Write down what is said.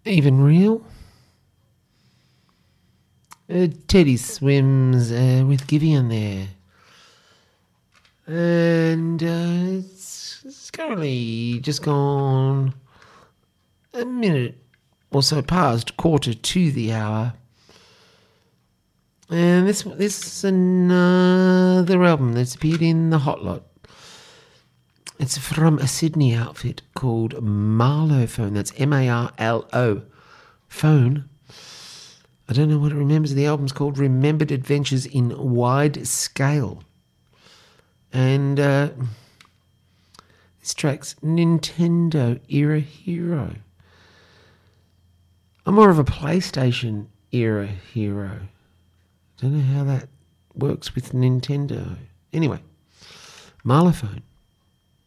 Even real? Teddy swims with Gideon there. And it's currently just gone a minute or so past, quarter to the hour. And this is another album that's appeared in the Hot Lot. It's from a Sydney outfit called Marlow Phone. That's M-A-R-L-O Phone. I don't know what it remembers. The album's called Remembered Adventures in Wide Scale. And this track's Nintendo Era Hero. I'm more of a PlayStation Era Hero. Don't know how that works with Nintendo. Anyway, Marlophone.